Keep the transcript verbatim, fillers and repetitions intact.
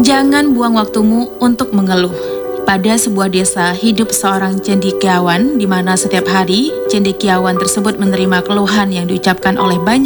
Jangan buang waktumu untuk mengeluh. Pada sebuah desa, hidup seorang cendekiawan di mana setiap hari cendekiawan tersebut menerima keluhan yang diucapkan oleh banyak